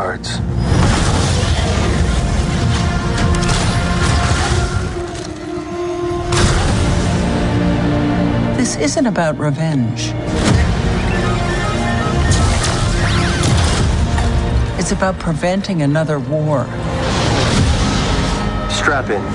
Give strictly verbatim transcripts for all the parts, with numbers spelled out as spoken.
cards. This isn't about revenge. It's about preventing another war. Strap in.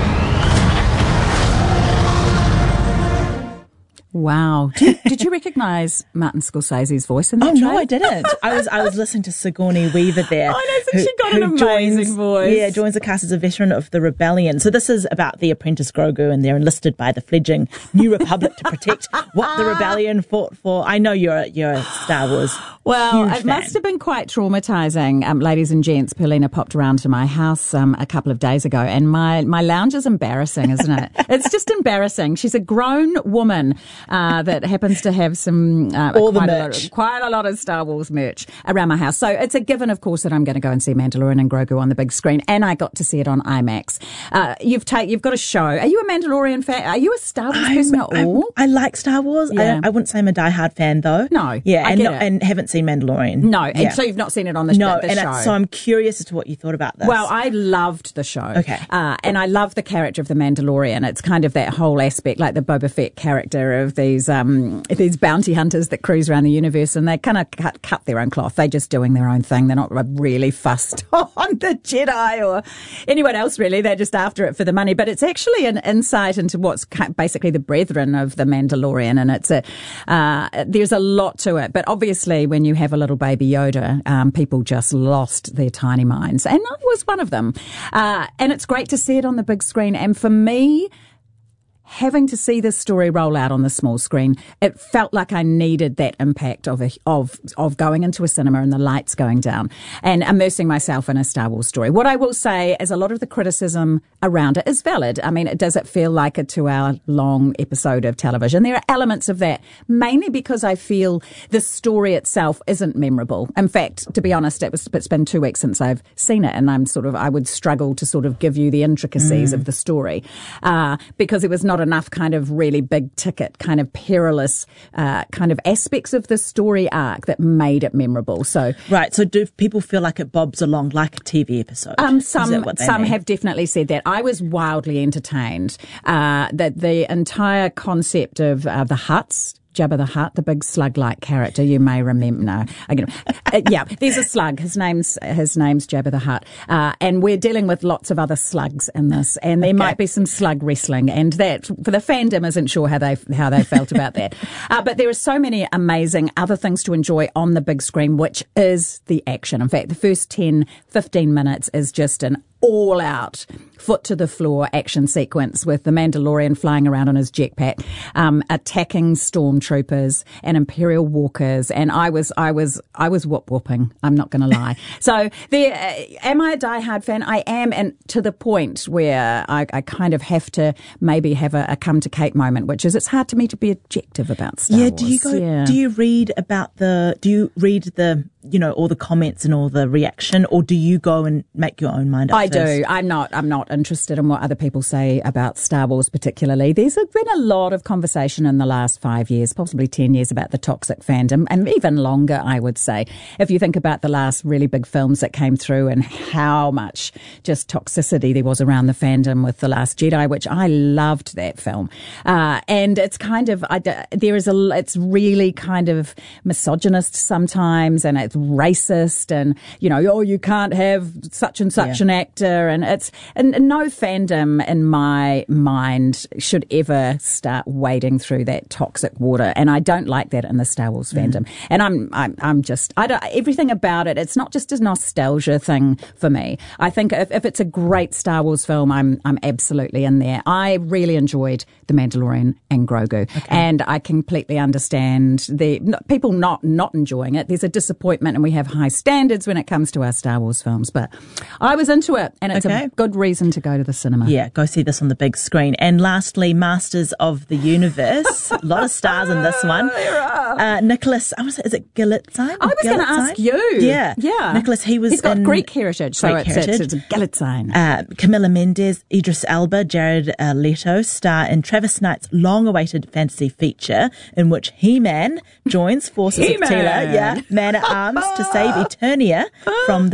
Wow. Did, did you recognise Martin Scorsese's voice in that Oh, no, trailer? I didn't. I was I was listening to Sigourney Weaver there. I know, so she got an amazing joins, voice. Yeah, joins the cast as a veteran of the rebellion. So this is about the apprentice Grogu, and they're enlisted by the fledgling New Republic to protect what the rebellion fought for. I know you're a, you're a Star Wars Well, huge it fan. must have been quite traumatising, um, ladies and gents. Paulina popped around to my house um, a couple of days ago, and my, my lounge is embarrassing, isn't it? It's just embarrassing. She's a grown woman uh, that happens to have some uh, All the quite, a merch. lot, quite a lot of Star Wars merch around my house. So it's a given, of course, that I'm going to go and see Mandalorian and Grogu on the big screen, and I got to see it on IMAX. Uh, you've ta- you've got a show. Are you a Mandalorian fan? Are you a Star Wars person at I'm- all? I like Star Wars. I, Yeah. don't, I wouldn't say I'm a diehard fan, though. No, Yeah, I and, get not, it. and haven't seen Mandalorian. No, Yeah. and so you've not seen it on the, No, the and show. it's, so I'm curious as to what you thought about this. Well, I loved the show. Okay. Uh, and I love the character of the Mandalorian. It's kind of that whole aspect, like the Boba Fett character of these um, these bounty hunters that cruise around the universe, and they kind of cut, cut their own cloth. They're just doing their own thing. They're not really fussed on the Jedi or anyone else, really. They're just after it for the money. But it's actually an insight into what's ki- basically the brethren of the Mandalorian, and it's a uh, there's a lot to it. But obviously, when you have a little baby Yoda, um, people just lost their tiny minds, and I was one of them. Uh, and it's great to see it on the big screen. And for me, having to see this story roll out on the small screen, it felt like I needed that impact of a, of of going into a cinema and the lights going down and immersing myself in a Star Wars story. What I will say is a lot of the criticism around it is valid. I mean, it does it feel like a two-hour long episode of television? There are elements of that, mainly because I feel the story itself isn't memorable. In fact, to be honest, it was, it's been two weeks since I've seen it, and I'm sort of I would struggle to sort of give you the intricacies mm. of the story uh, because it was not enough kind of really big ticket, kind of perilous uh, kind of aspects of the story arc that made it memorable. So right. So do people feel like it bobs along like a T V episode? Um, some some mean? have definitely said that. I was wildly entertained. Uh, that the entire concept of uh, the Hutts. Jabba the Hutt, the big slug-like character, you may remember. No, again, uh, yeah, there's a slug. His name's his name's Jabba the Hutt, uh, and we're dealing with lots of other slugs in this, and there okay. might be some slug wrestling, and that for the fandom isn't sure how they how they felt about that. Uh, but there are so many amazing other things to enjoy on the big screen, which is the action. In fact, the first ten, fifteen minutes is just an all-out, foot-to-the-floor action sequence with the Mandalorian flying around on his jetpack, um, attacking stormtroopers and Imperial walkers, and I was, I was, I was whoop-whooping. I'm not going to lie. So, there, uh, am I a diehard fan? I am, and to the point where I, I kind of have to maybe have a, a come-to-Kate moment, which is it's hard to me to be objective about Star yeah, Wars. do you go? Yeah. Do you read about the? Do you read the? You know, all the comments and all the reaction, or do you go and make your own mind up? I first? do. I'm not. I'm not interested in what other people say about Star Wars, particularly. There's been a lot of conversation in the last five years, possibly ten years, about the toxic fandom, and even longer, I would say. If you think about the last really big films that came through and how much just toxicity there was around the fandom with The Last Jedi, which I loved that film, uh, and it's kind of I, there is a. It's really kind of misogynist sometimes, and it's racist, and you know, oh, you can't have such and such yeah. an actor, and it's and, and no fandom in my mind should ever start wading through that toxic water, and I don't like that in the Star Wars mm. fandom. And I'm I'm I'm just I don't everything about it. It's not just a nostalgia thing for me. I think if, if it's a great Star Wars film, I'm I'm absolutely in there. I really enjoyed The Mandalorian and Grogu, okay. and I completely understand the people not not enjoying it. There's a disappointment, and we have high standards when it comes to our Star Wars films, but I was into it, and it's okay. a good reason to go to the cinema. Yeah, go see this on the big screen. And lastly, Masters of the Universe. A lot of stars in this one. Uh, Nicholas, I want to say, is it Galitzine? I was going to ask you. Yeah. Yeah. Nicholas, he was He's got in Greek heritage, so Greek it's, heritage. it's, it's Galitzine. Uh, Camilla Mendes, Idris Elba, Jared uh, Leto star in Travis Knight's long-awaited fantasy feature in which He-Man joins forces He-Man. of Tila, yeah, Man at Arms to save Eternia from the